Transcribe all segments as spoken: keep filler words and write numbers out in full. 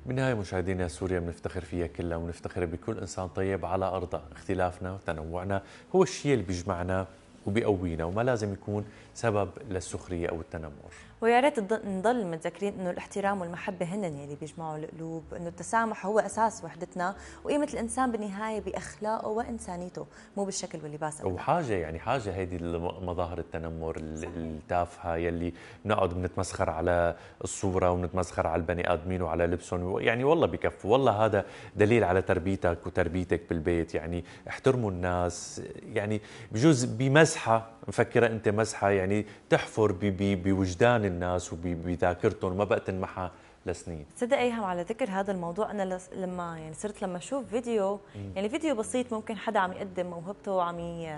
بالنهاية مشاهدينا، سوريا بنفتخر فيها كلها ونفتخر بكل إنسان طيب على أرضها. اختلافنا وتنوعنا هو الشيء اللي بيجمعنا وبيقوينا، وما لازم يكون سبب للسخرية أو التنمر. ويا ريت نضل متذكرين انه الاحترام والمحبه هن يلي بيجمعوا القلوب، انه التسامح هو اساس وحدتنا، وقيمه الانسان بالنهايه باخلاقه وانسانيته، مو بالشكل واللباس أبداً. وحاجه يعني حاجه هيدي مظاهر التنمر التافهه يلي بنقعد بنتمسخر على الصوره ونتمسخر على البني ادمين وعلى لبسهم، يعني والله بكفوا. والله هذا دليل على تربيتك وتربيتك بالبيت. يعني احترموا الناس. يعني بجوز بمزحه مفكره انت مزحه يعني تحفر بوجدان الناس وبذاكرتهم وما بقى تنمحى لسنين. تصدق ايهم على ذكر هذا الموضوع، انا لما يعني صرت لما اشوف فيديو يعني فيديو بسيط ممكن حدا عم يقدم موهبته وعم ي...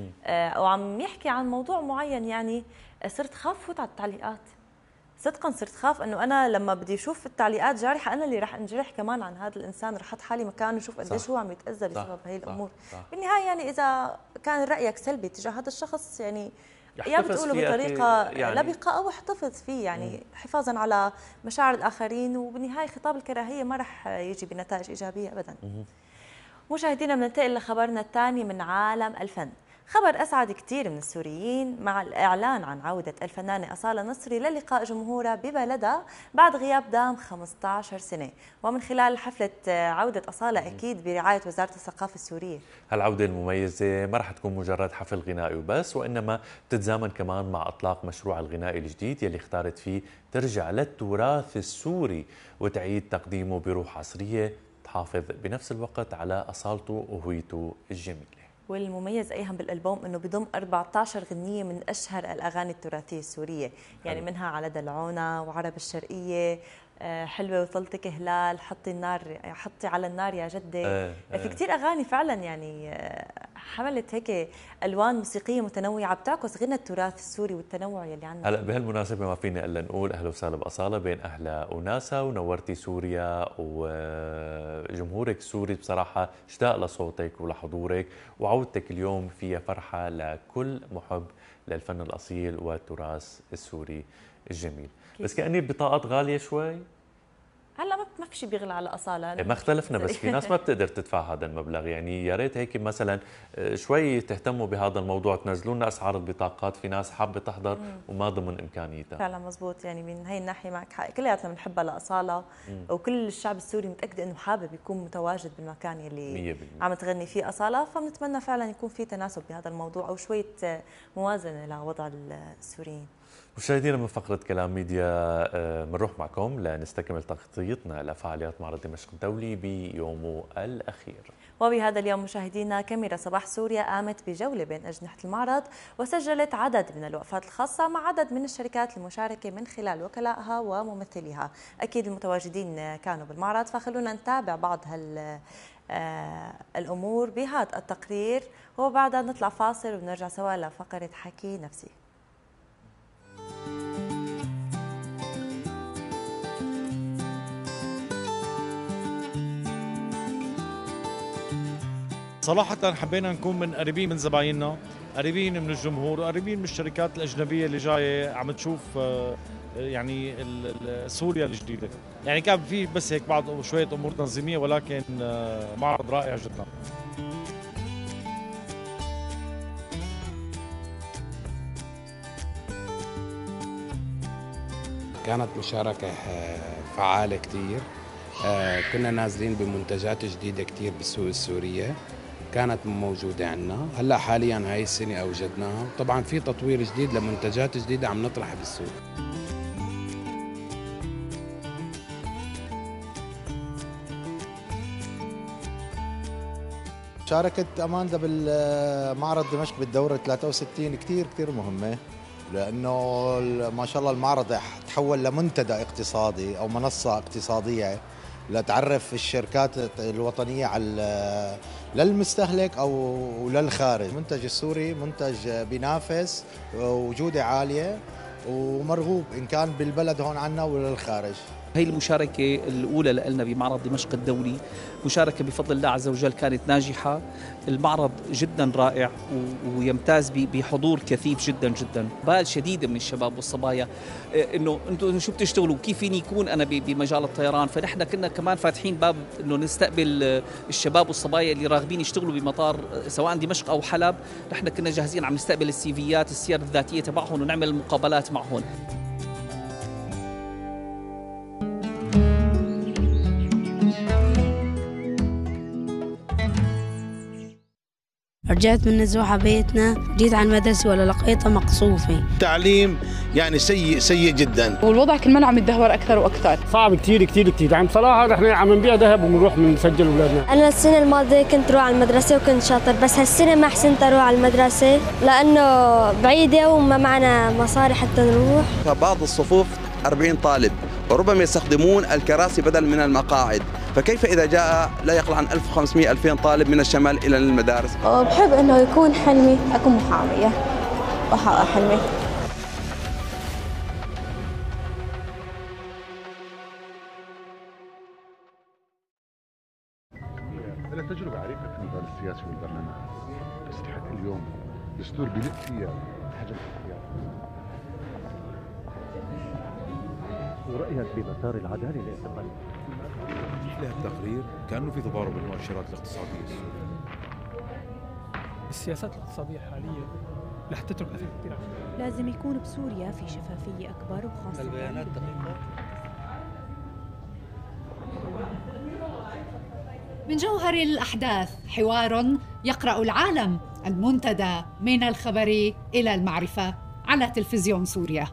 او عم يحكي عن موضوع معين، يعني صرت خاف فوت على التعليقات. صدقا صرت خاف انه انا لما بدي اشوف التعليقات جارحه انا اللي رح انجرح كمان عن هذا الانسان، رح احط حالي مكانه وشوف قديش هو عم يتاذى بسبب هي الامور. صح. صح. بالنهايه يعني اذا كان رايك سلبي تجاه هذا الشخص، يعني يا بتقوله بطريقه يعني لبقه او احتفظ فيه، يعني مم. حفاظا على مشاعر الاخرين، وبالنهايه خطاب الكراهيه ما رح يجي بنتائج ايجابيه ابدا. مم. مشاهدينا، بننتقل لخبرنا الثاني من عالم الفن. خبر أسعد كثير من السوريين مع الإعلان عن عودة الفنانة أصالة نصري للقاء جمهورها ببلدها بعد غياب دام خمسة عشر سنة، ومن خلال حفلة عودة أصالة أكيد برعاية وزارة الثقافة السورية. هالعودة المميزة ما رح تكون مجرد حفل غنائي وبس، وإنما بتتزامن كمان مع إطلاق مشروع الغنائي الجديد يلي اختارت فيه ترجع للتراث السوري وتعيد تقديمه بروح عصرية تحافظ بنفس الوقت على أصالته وهويته الجميلة. والمميز ايهم بالالبوم انه بضم أربعة عشر غنيه من اشهر الاغاني التراثيه السوريه، يعني حلو. منها على دلعونا وعرب الشرقيه، حلوه وطلتك هلال، حطي النار حطي على النار يا جدي. اه اه. في كثير اغاني فعلا يعني حملت هيك الوان موسيقيه متنوعه بتعكس غنى التراث السوري والتنوع يلي عندنا. هلا بهالمناسبه ما فيني الا نقول اهلا وسهلا باصاله بين اهلا وناسا، ونورتي سوريا، وجمهورك السوري بصراحه اشتاق لصوتك ولحضورك، وعودتك اليوم فيها فرحه لكل محب للفن الاصيل والتراث السوري الجميل. بس كأني بطاقات غاليه شوي. هلا ما في شيء بيغلى على أصالة، ما اختلفنا، بس في ناس ما بتقدر تدفع هذا المبلغ. يعني يا ريت هيك مثلا شوي تهتموا بهذا الموضوع، تنزلوا لنا اسعار البطاقات. في ناس حابه تحضر مم. وما ضمن امكانيتها. فعلا مزبوط، يعني من هي الناحيه معك حق، كلياتنا بنحبها لأصالة، مم. وكل الشعب السوري متاكد انه حابب يكون متواجد بالمكان يلي مية بالمية عم تغني فيه أصالة، فبنتمنى فعلا يكون في تناسب بهذا الموضوع او شويه موازنه لوضع السوريين. مشاهدينا، من فقرة كلام ميديا بنروح معكم لنستكمل تغطيتنا لفعاليات معرض دمشق الدولي بيومه الأخير. وبهذا اليوم مشاهدينا، كاميرا صباح سوريا قامت بجولة بين أجنحة المعرض وسجلت عدد من الوقفات الخاصة مع عدد من الشركات المشاركة من خلال وكلائها وممثليها. أكيد المتواجدين كانوا بالمعرض، فخلونا نتابع بعض هال الأمور بهذا التقرير، وبعدها نطلع فاصل ونرجع سوا لفقرة حكي نفسي. صراحة حبينا نكون من قريبين من زبايننا، قريبين من الجمهور، وقريبين من الشركات الأجنبية اللي جاية عم تشوف يعني سوريا الجديدة. يعني كان في بس هيك بعض شوية أمور تنظيمية، ولكن معرض رائع جدا. كانت مشاركة فعالة كتير. كنا نازلين بمنتجات جديدة كتير بالسوق السورية كانت موجودة عندنا. هلا حاليا هاي السنة أوجدناها، طبعا في تطوير جديد لمنتجات جديدة عم نطرحها بالسوق. شاركت أماندا بالمعرض دمشق بالدورة ثلاثة وستين كتير كتير مهمة، لأنه ما شاء الله المعرض تحول لمنتدى اقتصادي أو منصة اقتصادية لتعرف الشركات الوطنية على للمستهلك أو للخارج. المنتج السوري منتج بينافس وجودة عالية ومرغوب إن كان بالبلد هون عنا ولا للخارج. هي المشاركة الأولى لنا بمعرض دمشق الدولي، مشاركة بفضل الله عز وجل كانت ناجحة. المعرض جدا رائع ويمتاز بحضور كثيف جدا جدا. بال شديدة من الشباب والصبايا إنه أنتم شو بتشتغلوا، كيف فيني يكون أنا بمجال الطيران. فنحن كنا كمان فاتحين باب إنه نستقبل الشباب والصبايا اللي راغبين يشتغلوا بمطار سواء دمشق أو حلب. نحن كنا جاهزين عم نستقبل السيفيات السير الذاتية تبعهم ونعمل المقابلات معهم. رجعت من نزوحة بيتنا، جيت على المدرسة ولا لقيتها مقصوفة. تعليم يعني سيء سيء جدا، والوضع كل ما عم يتدهور أكثر وأكثر. صعب كثير كثير كثير. يعني بصراحة نحن عم نبيع ذهب وبنروح بنسجل أولادنا. أنا السنة الماضية كنت روح على المدرسة وكنت شاطر، بس هالسنة ما حسنت أروح على المدرسة لأنه بعيدة وما معنا مصاري حتى نروح. فبعض الصفوف أربعين طالب وربما يستخدمون الكراسي بدل من المقاعد، فكيف إذا جاء لا يقل عن ألف وخمسمئة ألفين طالب من الشمال إلى المدارس؟ بحب إنه يكون حلمي أكون محامية وأحقق حلمي. أنا تجربة عريقة في المجال السياسي والبرلمان، بس لحد اليوم دستور بلد فيها حجم الحياة. ورأيك بمسار العدالة الاعتقالية؟ مثل التقرير كأنه في تضارب بالمؤشرات الاقتصادية السورية. السياسات الاقتصادية الحالية رح تترك أثر كثير. لازم يكون بسوريا في شفافية أكبر وخاصة البيانات دقيقة. من جوهر الأحداث حوار يقرأ العالم، المنتدى من الخبر إلى المعرفة على تلفزيون سوريا.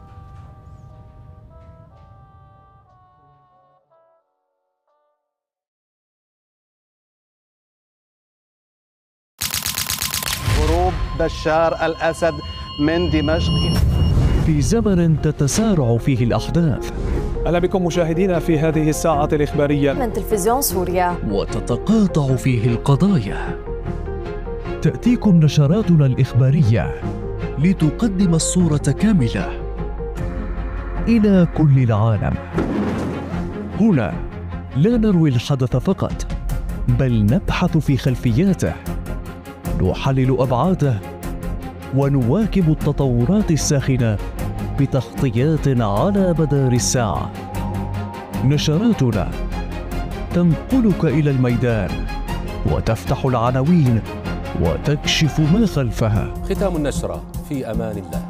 هروب بشار الأسد من دمشق. في زمن تتسارع فيه الأحداث. أهلا بكم مشاهدينا في هذه الساعة الإخبارية من تلفزيون سوريا. وتتقاطع فيه القضايا. تأتيكم نشراتنا الإخبارية لتقدم الصورة كاملة إلى كل العالم. هنا لا نروي الحدث فقط، بل نبحث في خلفياته، نحلل أبعاده، ونواكب التطورات الساخنة بتغطيات على مدار الساعة. نشراتنا تنقلك إلى الميدان وتفتح العناوين وتكشف ما خلفها. ختام النشرة في أمان الله.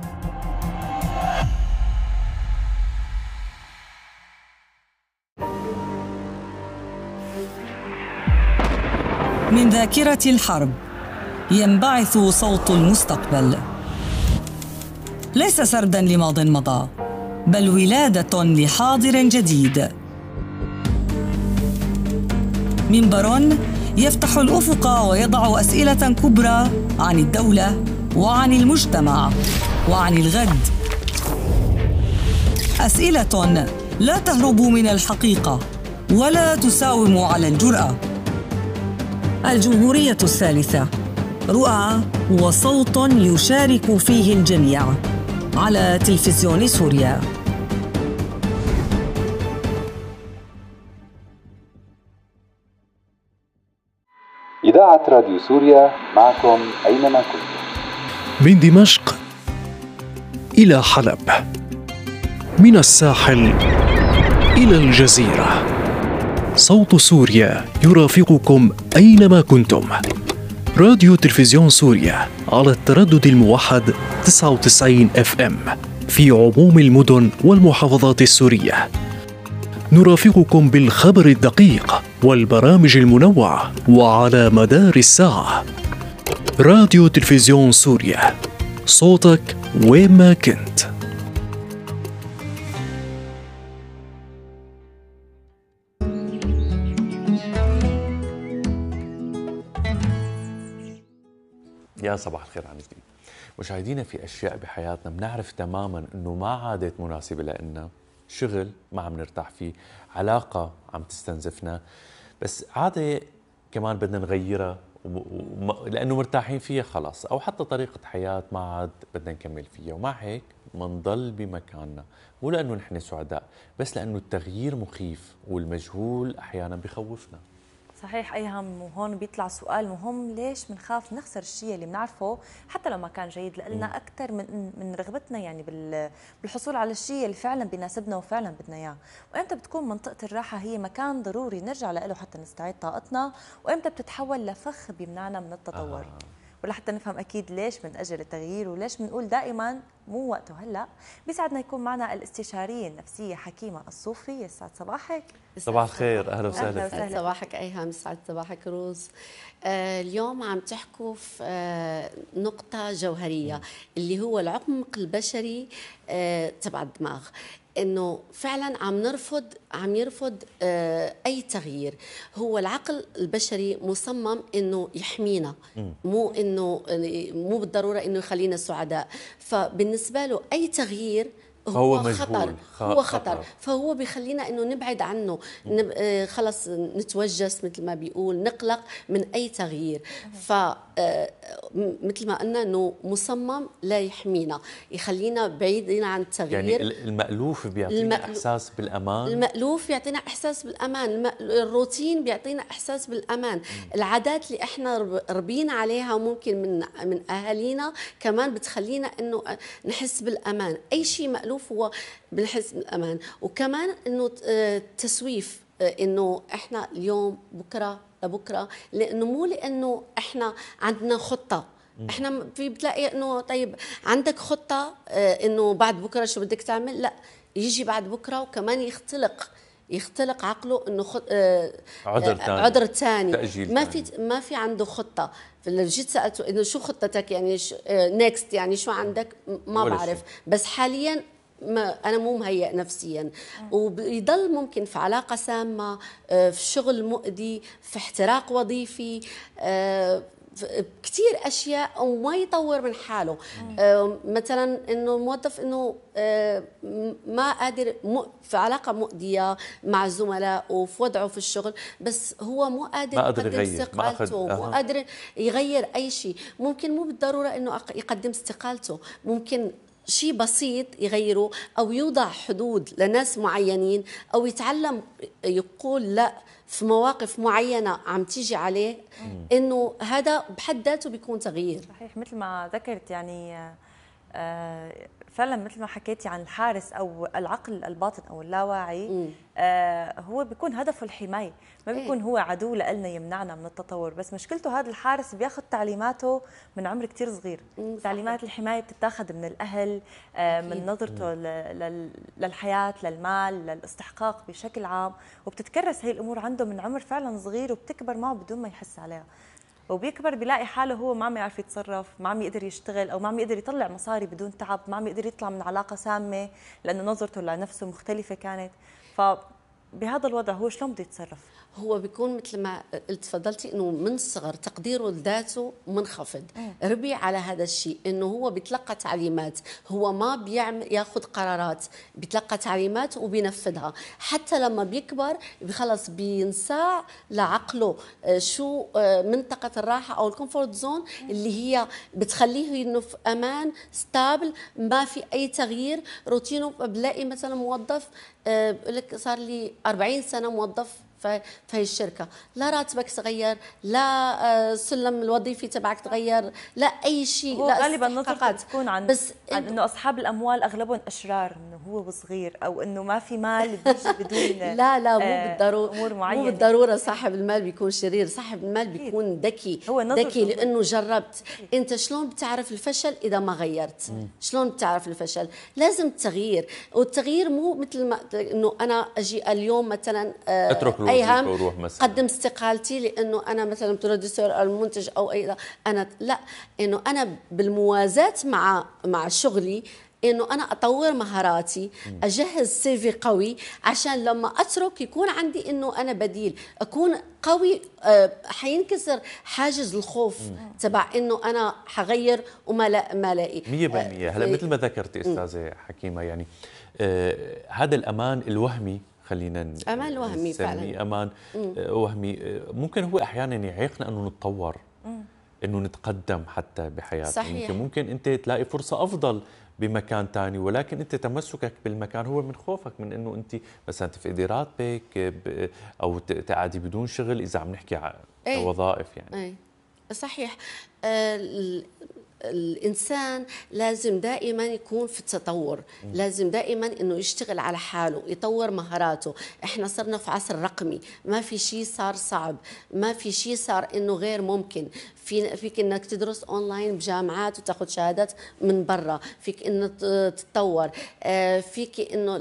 من ذاكرة الحرب ينبعث صوت المستقبل، ليس سردا لماض مضى، بل ولادة لحاضر جديد. منبر يفتح الأفق ويضع أسئلة كبرى عن الدولة وعن المجتمع وعن الغد. أسئلة لا تهرب من الحقيقة ولا تساوم على الجرأة. الجمهورية الثالثة، رؤى وصوت يشارك فيه الجميع على تلفزيون سوريا. إذاعة راديو سوريا معكم أينما كنتم. من دمشق إلى حلب، من الساحل إلى الجزيرة، صوت سوريا يرافقكم أينما كنتم. راديو تلفزيون سوريا على التردد الموحد تسعة وتسعين إف إم في عموم المدن والمحافظات السورية. نرافقكم بالخبر الدقيق والبرامج المنوعة وعلى مدار الساعة. راديو تلفزيون سوريا، صوتك وين ما كنت. يا صباح الخير عن جديد. مشاهدينا، في أشياء بحياتنا بنعرف تماما أنه ما عادت مناسبة لنا، شغل ما عم نرتاح فيه، علاقة عم تستنزفنا، بس عادة كمان بدنا نغيرها لأنه مرتاحين فيها خلاص، أو حتى طريقة حياة ما عاد بدنا نكمل فيها، ومع هيك منضل بمكاننا، مو لانه نحن سعداء، بس لانه التغيير مخيف والمجهول احيانا بخوفنا. صحيح ايهم، وهون بيطلع سؤال مهم، ليش بنخاف نخسر الشيء اللي بنعرفه حتى لو ما كان جيد لنا اكثر من من رغبتنا يعني بالحصول على الشيء اللي فعلا بيناسبنا وفعلا بدنا اياه. وامتى بتكون منطقه الراحه هي مكان ضروري نرجع له حتى نستعيد طاقتنا، وامتى بتتحول لفخ بيمنعنا من التطور. آه. ولحتى نفهم اكيد ليش من اجل التغيير وليش بنقول دائما مو وقته هلا، بيسعدنا يكون معنا الاستشاريه النفسية حكيمه الصوفي. يسعد صباحك. صباح الخير، اهلا وسهلا. يسعد صباحك ايهم، يسعد صباحك روز. آه اليوم عم تحكوا في آه نقطه جوهريه م. اللي هو العمق البشري آه تبع الدماغ، انه فعلا عم نرفض عم يرفض آه اي تغيير. هو العقل البشري مصمم انه يحمينا، مو انه مو بالضروره انه يخلينا سعداء. فبالنسبه له اي تغيير هو, هو خطر، هو خطر. خطر فهو بيخلينا انه نبعد عنه، نب... آه خلص نتوجس مثل ما بيقول، نقلق من اي تغيير. ف آه مثل ما قلنا انه مصمم لا يحمينا، يخلينا بعيدين عن التغيير. يعني المألوف بيعطينا المألو... احساس بالامان. المألوف يعطينا احساس بالامان، الم... الروتين بيعطينا احساس بالامان. م. العادات اللي احنا ربينا عليها وممكن من من اهالينا كمان بتخلينا انه نحس بالامان. اي شيء مألوف هو بنحس بالامان. وكمان انه التسويف، انه احنا اليوم بكره لبكره، لانه مو لانه احنا عندنا خطه. احنا في بتلاقي انه طيب عندك خطه انه بعد بكره شو بدك تعمل، لا يجي بعد بكره وكمان يختلق يختلق عقله انه خط... عذر ثاني عذر ثاني ما تاني. في ما في عنده خطه. فلو جيت سالته انه شو خطتك يعني نيكست يعني شو عندك، ما بعرف شيء. بس حاليا ما أنا مو مهيئ نفسيا، وبيضل ممكن في علاقة سامة، في شغل مؤذي، في احتراق وظيفي، كثير أشياء وما يطور من حاله. مثلا إنه الموظف إنه ما قادر في علاقة مؤذية مع زملاء وفي وضعه في الشغل، بس هو مو قادر يقدم استقالته، مو قادر يغير أي شيء. ممكن مو بالضرورة إنه يقدم استقالته، ممكن شيء بسيط يغيره، أو يوضع حدود لناس معينين، أو يتعلم يقول لا في مواقف معينة عم تيجي عليه، إنه هذا بحد ذاته بيكون تغيير. صحيح، مثل ما ذكرت يعني آه فعلا مثل ما حكيتي عن الحارس أو العقل الباطن أو اللاواعي، آه هو بيكون هدفه الحماية، ما بيكون ايه؟ هو عدو لنا يمنعنا من التطور. بس مشكلته هذا الحارس بياخذ تعليماته من عمر كتير صغير. تعليمات الحماية بتتاخذ من الأهل، آه من نظرته للحياة، للمال، للاستحقاق بشكل عام، وبتتكرس هي الأمور عنده من عمر فعلا صغير، وبتكبر معه بدون ما يحس عليها. وبيكبر بيلاقي حاله هو ما عم يعرف يتصرف، ما عم يقدر يشتغل، او ما عم يقدر يطلع مصاري بدون تعب، ما عم يقدر يطلع من علاقه سامه لانه نظرته لنفسه مختلفه كانت. فبهذا الوضع هو شلون بده يتصرف؟ هو بيكون مثل ما قلت تفضلتي انه من صغر تقديره لذاته منخفض، ربي على هذا الشيء، انه هو بيتلقى تعليمات، هو ما بيعمل ياخذ قرارات، بيتلقى تعليمات وبينفذها. حتى لما بيكبر خلص بينساع لعقله شو منطقه الراحه او الكومفورت زون اللي هي بتخليه انه في امان ستابل، ما في اي تغيير روتينه. بلاقي مثلا موظف بقول لك صار لي أربعين سنة موظف في هي الشركة، لا راتبك تغير، لا السلم الوظيفي تبعك تغير، لا أي شيء. هو غالبا نظرته تكون عن بس عن إنه أصحاب الأموال أغلبهم أشرار منه هو وصغير، أو إنه ما في مال بيجي بدون لا لا مو بالضرورة أمور معينة. مو بالضرورة صاحب المال بيكون شرير، صاحب المال بيكون ذكي، ذكي لأنه جربت. أنت شلون بتعرف الفشل إذا ما غيرت؟ مم. شلون بتعرف الفشل؟ لازم تغيير، والتغيير مو مثل ما إنه أنا أجي اليوم مثلا أترك أيهم قدم استقالتي لأنه أنا مثلا بروديوسر أو المنتج أو أي، أنا لا، إنه أنا بالموازاة مع مع شغلي إنه أنا أطور مهاراتي، أجهز سيفي قوي عشان لما أترك يكون عندي إنه أنا بديل، أكون قوي. أه حينكسر حاجز الخوف تبع إنه أنا حغير وما لا ما لاقي مية بالمية. هلا مثل ما ذكرتي أستاذة حكيمة، يعني آه هذا الأمان الوهمي، خلينا أمان وهمي فعلا، أمان مم. وهمي ممكن هو أحيانا يعيقنا أنه نتطور، أنه نتقدم حتى بحياتنا. صحيح. يمكن ممكن أنت تلاقي فرصة أفضل بمكان ثاني، ولكن انت تمسكك بالمكان هو من خوفك من انه انت مثلا تفقدي راتبك او تقعدي بدون شغل اذا عم نحكي عن أي. وظائف يعني. أي. صحيح. آه الإنسان لازم دائما يكون في التطور، م. لازم دائما إنه يشتغل على حاله، يطور مهاراته. إحنا صرنا في عصر رقمي، ما في شيء صار صعب، ما في شيء صار إنه غير ممكن. في فيك إنك تدرس أونلاين بجامعات وتاخذ شهادات من برا، فيك إنه تتطور، فيك إنه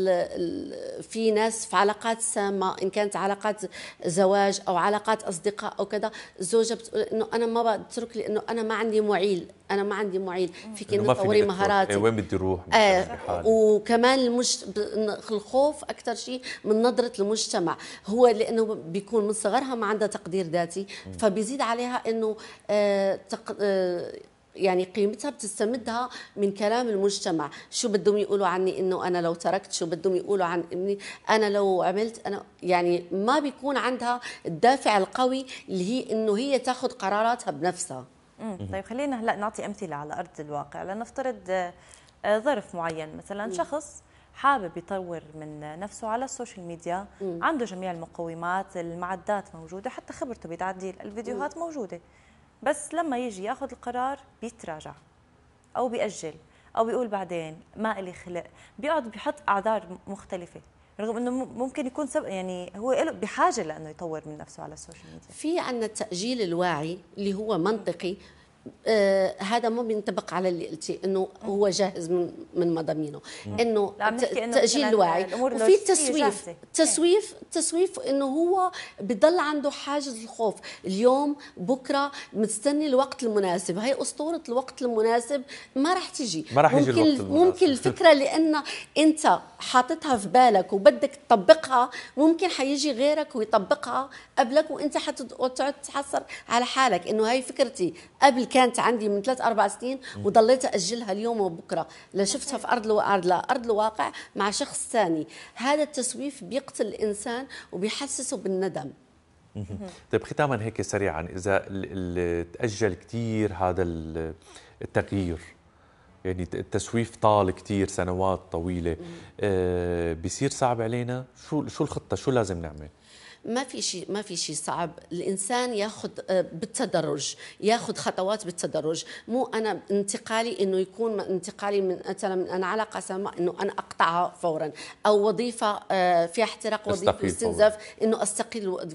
في ناس في علاقات سامة، إن كانت علاقات زواج أو علاقات أصدقاء أو كذا، الزوجة بتقول إنه أنا ما بترك لي إنه أنا ما عندي معيل، أنا ما عندي معيل، فيك إنه تطوري مهاراتي. وين بدي أروح؟ آه وكمان المش... الخوف أكثر شيء من نظرة المجتمع، هو لأنه بيكون من صغرها ما عندها تقدير ذاتي، فبيزيد عليها إنه آه تق... آه يعني قيمتها بتستمدها من كلام المجتمع. شو بدهم يقولوا عني انه انا لو تركت، شو بدهم يقولوا عن ابني انا لو عملت، انا يعني ما بيكون عندها الدافع القوي اللي هي انه هي تاخذ قراراتها بنفسها. امم طيب خلينا هلا نعطي امثله على ارض الواقع. لنفترض ظرف معين، مثلا شخص حابب يطور من نفسه على السوشيال ميديا، مم. عنده جميع المقومات، المعدات موجوده، حتى خبرته بتعديل الفيديوهات مم. موجوده، بس لما يجي ياخذ القرار بيتراجع او بيأجل او بيقول بعدين ما إلي خلق، بيقعد بيحط اعذار مختلفه، رغم انه ممكن يكون سب... يعني هو بحاجه لانه يطور من نفسه على السوشيال ميديا. في عندنا التأجيل الواعي اللي هو منطقي، آه هذا ما بينطبق على اللي قلتي انه هو جاهز من من مضامينه، انه تأجيل الواعي. وفي التسويف، التسويف التسويف انه هو بضل عنده حاجز الخوف، اليوم بكره مستني الوقت المناسب. هي اسطوره الوقت المناسب ما راح تجي، ما راح يجي ممكن الوقت المناسب. ممكن الفكره لان انت حاططها في بالك وبدك تطبقها، ممكن حيجي غيرك ويطبقها قبلك وانت حتقعد تحسر على حالك انه هي فكرتي قبل كانت عندي من ثلاث اربع سنين وضليت اجلها اليوم وبكره، لا شفتها في ارض الواقع، لا ارض الواقع مع شخص ثاني. هذا التسويف بيقتل الانسان وبيحسسه بالندم. طيب ختاما هيك سريعا، اذا تاجل كثير هذا التغيير، يعني التسويف طال كثير سنوات طويله، آه بيصير صعب علينا، شو شو الخطه، شو لازم نعمل؟ ما في شيء ما في شيء صعب، الانسان ياخذ بالتدرج، ياخذ خطوات بالتدرج، مو انا انتقالي انه يكون انتقالي من مثلا من انا علاقه سامه انه انا اقطعها فورا، او وظيفه فيها احتراق وظيفي واستنزاف انه استقيل.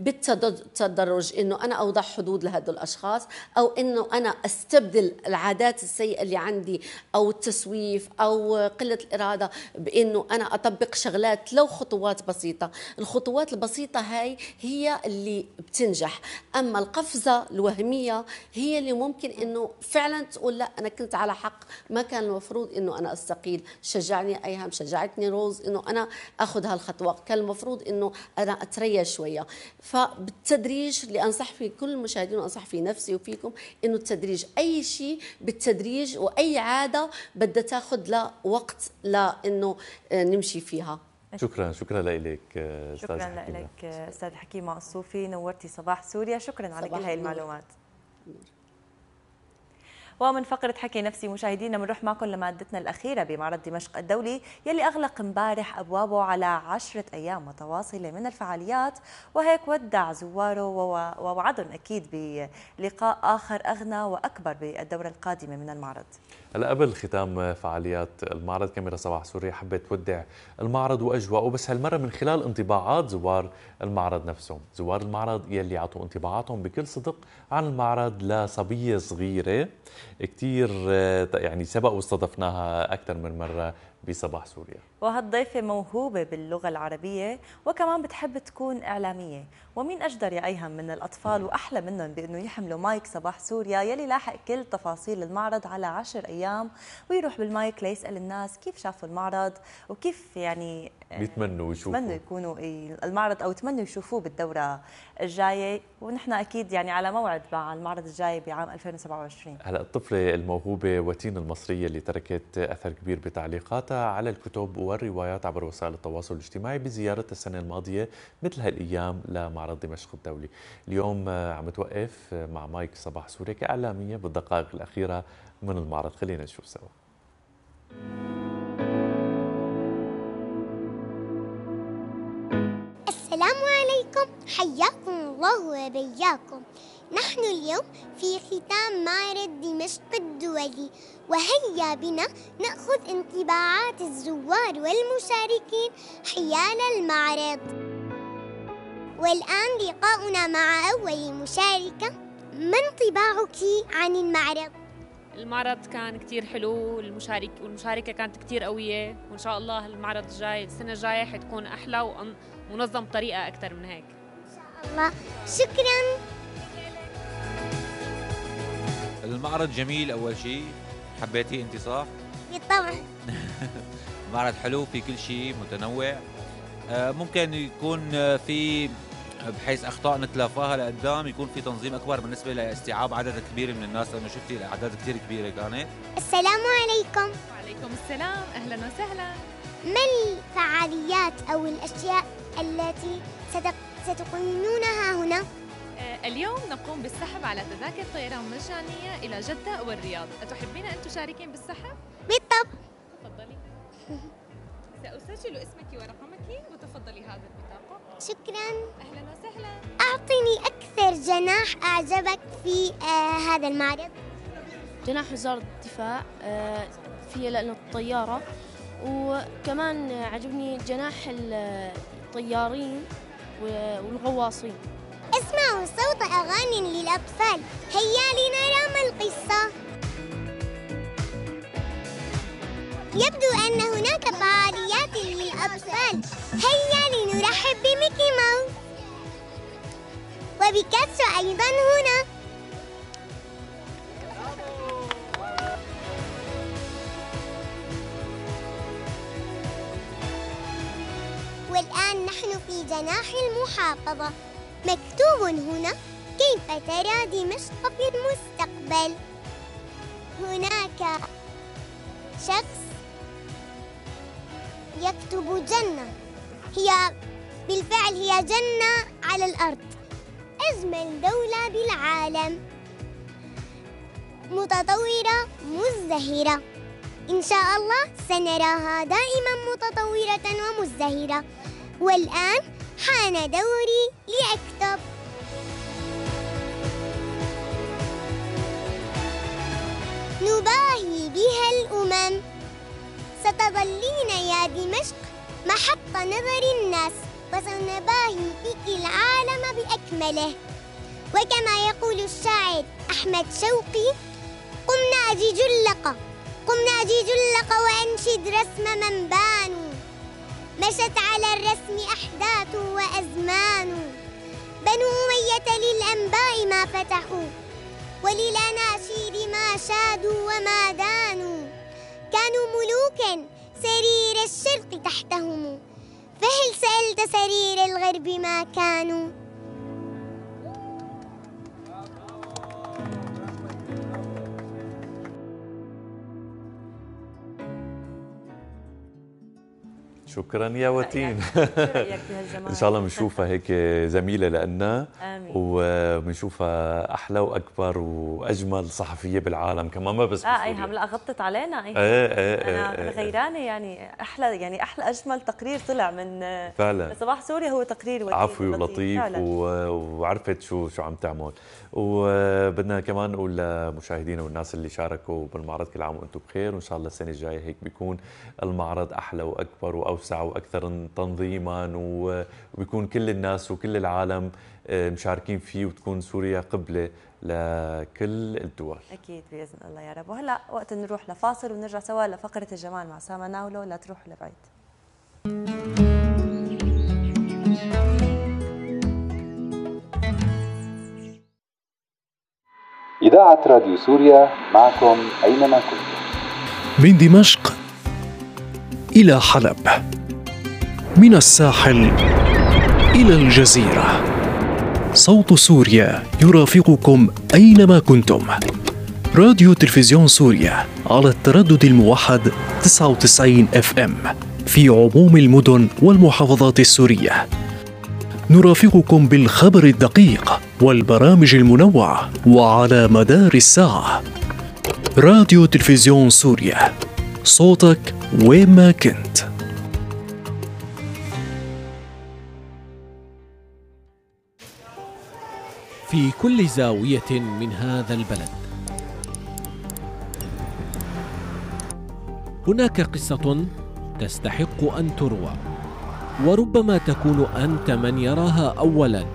بالتدرج انه انا اوضع حدود لهذول الاشخاص، او انه انا استبدل العادات السيئه اللي عندي او التسويف او قله الاراده بانه انا اطبق شغلات لو خطوات بسيطه. الخطوات البسيطه هاي هي اللي بتنجح، اما القفزه الوهميه هي اللي ممكن انه فعلا تقول لا انا كنت على حق، ما كان المفروض انه انا استقيل. شجعني ايهم، شجعتني روز انه انا اخذ هالخطوه، كان المفروض انه انا اتريا شويه. فبالتدريج اللي انصح فيه كل المشاهدين وانصح فيه نفسي وفيكم انه التدريج، اي شيء بالتدريج، واي عاده بدها تاخذ لا وقت لا انه نمشي فيها. شكرا شكرا لك شكرا لك استاذ حكيمه الصوفي، نورتي صباح سوريا، شكرا على كل هاي المعلومات. ومن فقرة حكي نفسي مشاهدينا بنروح معكم لمادتنا الأخيرة بمعرض دمشق الدولي يلي أغلق امبارح أبوابه على عشرة أيام متواصلة من الفعاليات، وهيك ودع زواره ووعدهم أكيد بلقاء آخر أغنى وأكبر بالدورة القادمة من المعرض. هلا قبل ختام فعاليات المعرض، كاميرا صباح سوريا حبت تودع المعرض واجواءه، بس هالمره من خلال انطباعات زوار المعرض نفسهم، زوار المعرض يلي عطوا انطباعاتهم بكل صدق عن المعرض لصبيه صغيره كثير يعني سبق واستضفناها اكثر من مره بصباح سوريا. وهالضيفة موهوبة باللغة العربية وكمان بتحب تكون إعلامية، ومين أجدر يا أيهم من الأطفال وأحلى منهم بأنه يحملوا مايك صباح سوريا يلي لاحق كل تفاصيل المعرض على عشر أيام، ويروح بالمايك ليسأل الناس كيف شافوا المعرض وكيف يعني بيتمنوا يشوفوا يتمنوا يكونوا المعرض أو يتمنوا يشوفوه بالدورة الجاية، ونحن أكيد يعني على موعد مع المعرض الجاي بعام ألفين وسبعة وعشرين. هلا الطفلة الموهوبة وتين المصرية اللي تركت أثر كبير بتعليقاتها على الكتب والروايات عبر وسائل التواصل الاجتماعي بزيارة السنة الماضية مثل هالأيام لمعرض دمشق الدولي. اليوم عم توقف مع مايك صباح سوريا كإعلامية بالدقائق الأخيرة من المعرض، خلينا نشوف سوا. السلام عليكم، حياكم الله وبياكم. نحن اليوم في ختام معرض دمشق الدولي، وهيا بنا نأخذ انطباعات الزوار والمشاركين حيال المعرض. والآن لقاؤنا مع أول مشاركة. ما انطباعك عن المعرض؟ المعرض كان كتير حلو، المشارك والمشاركة كانت كتير قوية، وإن شاء الله المعرض الجاي السنة الجاية حتكون أحلى ومنظم بطريقة أكثر من هيك إن شاء الله. شكراً. المعرض جميل. أول شيء حبيتيه أنت صح؟ بالطبع. المعرض حلو، في كل شيء متنوع. ممكن يكون في بحيث اخطاء نتلافاها لقدام، يكون في تنظيم اكبر بالنسبه لاستيعاب عدد كبير من الناس، لانه شفتي الاعداد كثير كبيره كانت. السلام عليكم. وعليكم السلام، اهلا وسهلا. ما الفعاليات او الاشياء التي ستقيمونها هنا؟ اليوم نقوم بالسحب على تذاكر طيران مجانيه الى جده والرياض. اتحبين ان تشاركين بالسحب؟ بالطبع. تفضلي. سأسجل اسمك ورقمك وتفضلي هذا البطاقة. شكراً. أهلاً وسهلاً. أعطني أكثر جناح أعجبك في آه هذا المعرض. جناح وزارة الدفاع، آه فيه لأنه الطيارة، وكمان عجبني جناح الطيارين والغواصين. اسمعوا صوت أغاني للأطفال، هيا لنرى ما القصة. يبدو أن هناك فعاليات للأطفال، هيا لنرحب بميكي ماوس وبيكاتشو أيضا هنا. والآن نحن في جناح المحافظة. مكتوب هنا: كيف ترى دمشق في المستقبل؟ هناك شخص يكتب جنة، هي بالفعل هي جنة على الأرض. أجمل دولة بالعالم، متطورة مزدهرة، إن شاء الله سنراها دائما متطورة ومزدهرة. والآن حان دوري لأكتب. نباهي بها الأمم، ستظلين يا دمشق محط نظر الناس، وسنباهي بك العالم بأكمله. وكما يقول الشاعر أحمد شوقي: قم ناجي جلق، قم ناجي جلق وأنشد رسم من بانوا. مشت على الرسم أحداث وأزمان، بنو أمية للأنباء ما فتحوا، وللأناشيد ما شادوا وما دانوا. كانوا ملوكا سرير الشرق تحتهم، فهل سألت سرير الغرب ما كانوا؟ شكرا يا وتين. ان شاء الله بنشوفها هيك زميله لنا، وبنشوفها احلى واكبر واجمل صحفيه بالعالم كمان، ما بس اه اي هم لا غطت علينا. ايه ايه انا انا غيرانه يعني احلى يعني احلى اجمل تقرير طلع من فعلا صباح سوريا هو تقرير عفوي ولطيف، وعرفت شو شو عم تعمل. وبدنا كمان نقول لمشاهدينا والناس اللي شاركوا بالمعرض كل عام وانتم بخير، وان شاء الله السنه الجايه هيك بيكون المعرض احلى واكبر واوسع واكثر تنظيما، وبيكون كل الناس وكل العالم مشاركين فيه، وتكون سوريا قبله لكل الدول. اكيد باذن الله يا رب. وهلا وقت نروح لفاصل ونرجع سوا لفقره الجمال مع سامة ناولو. لا تروحوا لبعيد. إذاعة راديو سوريا معكم أينما كنتم. من دمشق إلى حلب، من الساحل إلى الجزيرة، صوت سوريا يرافقكم أينما كنتم. راديو تلفزيون سوريا على التردد الموحد تسعة وتسعين اف ام في عموم المدن والمحافظات السورية. نرافقكم بالخبر الدقيق والبرامج المنوعة وعلى مدار الساعة. راديو تلفزيون سوريا، صوتك وين ما كنت. في كل زاوية من هذا البلد هناك قصة تستحق أن تروى، وربما تكون أنت من يراها أولاً.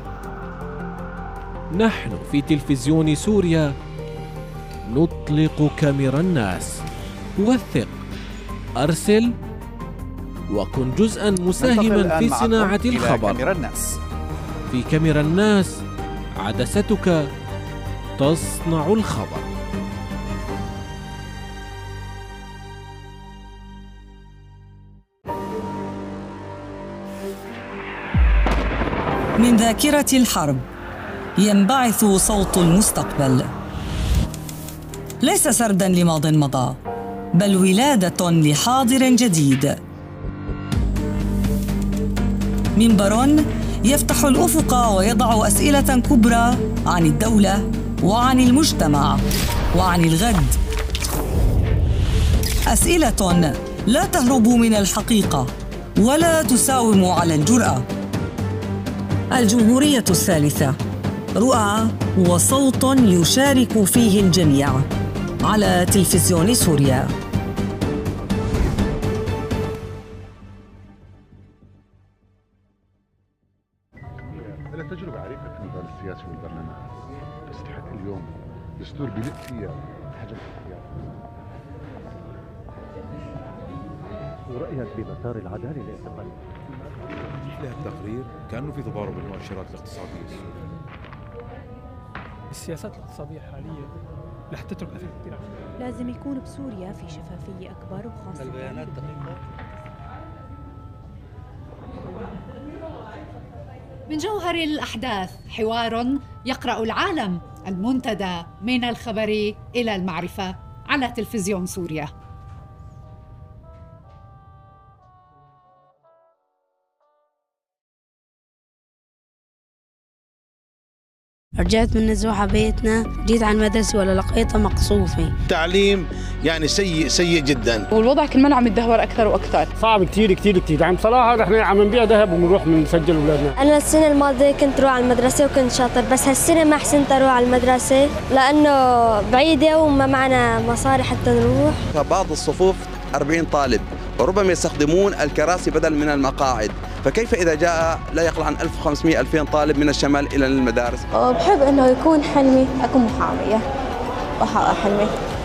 نحن في تلفزيون سوريا نطلق كاميرا الناس. وثق، أرسل، وكن جزءاً مساهماً في صناعة الخبر. كاميرا الناس. في كاميرا الناس عدستك تصنع الخبر. من ذاكرة الحرب ينبعث صوت المستقبل، ليس سردا لماض مضى، بل ولادة لحاضر جديد. منبر يفتح الأفق ويضع أسئلة كبرى عن الدولة وعن المجتمع وعن الغد. أسئلة لا تهرب من الحقيقة ولا تساوم على الجرأة. الجمهورية الثالثة، رؤى وصوت يشارك فيه الجميع، على تلفزيون سوريا. أنا تجربة عريقة في المجال السياسي والبرلمان، تستحق اليوم دستور بلق فيها حجم الاختيار. ورأيك بمسار العدالة الاقتصادية؟ مثل التقرير كأنه في تضارب بالمؤشرات الاقتصادية السورية. السياسات الاقتصادية الحالية رح تترك أثر كثير. لازم يكون بسوريا في شفافية أكبر وخاصة البيانات دقيقة. من جوهر الأحداث حوار يقرأ العالم، المنتدى من الخبر إلى المعرفة، على تلفزيون سوريا. رجعت من نزوحة بيتنا، جيت على المدرسة ولا لقيتها مقصوفة. تعليم يعني سيء سيء جدا، والوضع كل ما عم يتدهور أكثر وأكثر. صعب كثير كثير كثير، يعني بصراحة نحن عم نبيع ذهب وبنروح بنسجل أولادنا. أنا السنة الماضية كنت روح على المدرسة وكنت شاطر، بس هالسنة ما حسنت أروح على المدرسة لأنه بعيدة وما معنا مصاري حتى نروح. فبعض الصفوف أربعين طالب وربما يستخدمون الكراسي بدل من المقاعد، فكيف إذا جاء لا يقل عن ألف وخمسمئة ألفين طالب من الشمال إلى المدارس؟ بحب إنه يكون حلمي أكون محامية وأحقق حلمي.